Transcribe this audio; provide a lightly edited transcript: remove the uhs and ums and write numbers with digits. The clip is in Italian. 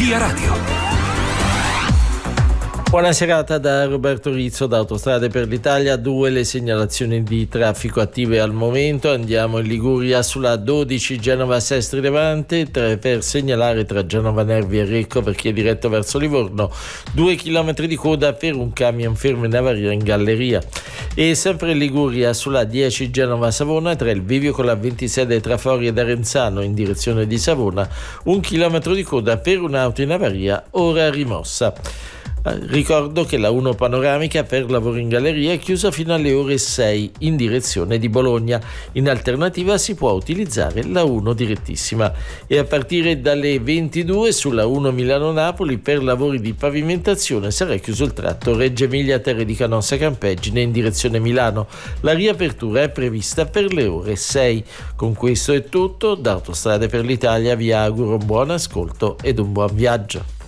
Via Radio. Buona serata da Roberto Rizzo da Autostrade per l'Italia. 2 le segnalazioni di traffico attive al momento. Andiamo in Liguria sulla 12 Genova-Sestri Levante, 3 per segnalare tra Genova Nervi e Recco per chi è diretto verso Livorno, 2 chilometri di coda per un camion fermo in avaria in galleria. E sempre in Liguria sulla 10 Genova-Savona, tra il bivio con la 26 tra Fori ed Arenzano in direzione di Savona, 1 chilometro di coda per un'auto in avaria ora rimossa. Ricordo che la 1 panoramica per lavori in galleria è chiusa fino alle ore 6 in direzione di Bologna. In alternativa si può utilizzare la 1 direttissima. E a partire dalle 22 sulla 1 Milano-Napoli per lavori di pavimentazione sarà chiuso il tratto Reggio Emilia Terre di Canossa Campeggine in direzione Milano. La riapertura è prevista per le ore 6. Con questo è tutto. Da Autostrade per l'Italia vi auguro un buon ascolto ed un buon viaggio.